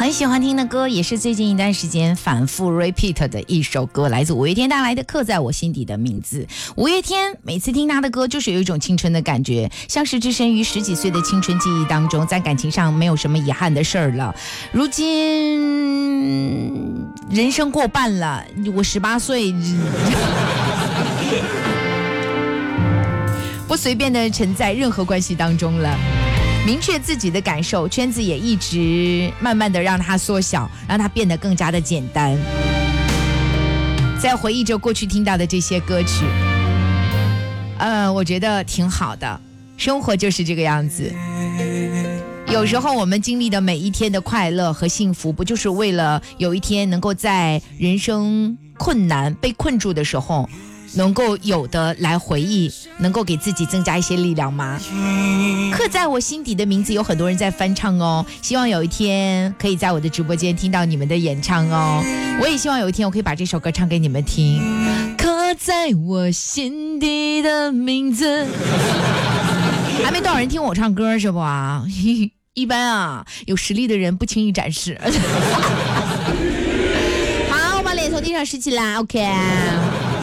很喜欢听的歌，也是最近一段时间反复 repeat 的一首歌，来自五月天带来的《刻在我心底的名字》。五月天每次听他的歌，就是有一种青春的感觉，像是置身于10几岁的青春记忆当中，在感情上没有什么遗憾的事儿了。如今人生过半了，我18岁。不随便的沉在任何关系当中了，明确自己的感受，圈子也一直慢慢的让它缩小，让它变得更加的简单。在回忆着过去听到的这些歌曲，我觉得挺好的，生活就是这个样子。有时候我们经历的每一天的快乐和幸福，不就是为了有一天能够在人生困难被困住的时候能够有的来回忆，能够给自己增加一些力量吗？刻在我心底的名字有很多人在翻唱哦，希望有一天可以在我的直播间听到你们的演唱哦。我也希望有一天我可以把这首歌唱给你们听。刻在我心底的名字。还没多少人听我唱歌是不啊？一般啊，有实力的人不轻易展示。好，我把脸从地上拾起来 OK。